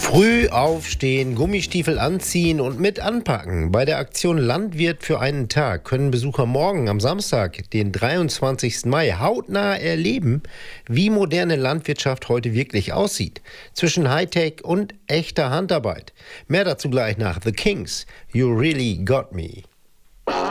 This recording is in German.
Früh aufstehen, Gummistiefel anziehen und mit anpacken. Bei der Aktion Landwirt für einen Tag können Besucher morgen am Samstag, den 23. Mai, hautnah erleben, wie moderne Landwirtschaft heute wirklich aussieht. Zwischen Hightech und echter Handarbeit. Mehr dazu gleich nach The Kings. You Really Got Me.